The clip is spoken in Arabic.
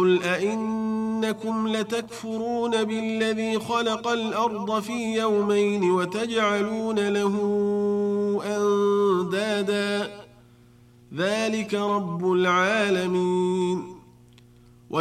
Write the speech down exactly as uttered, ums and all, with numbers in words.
قل أئنكم لتكفرون بالذي خلق الأرض في يومين وتجعلون له أندادا ذلك رب العالمين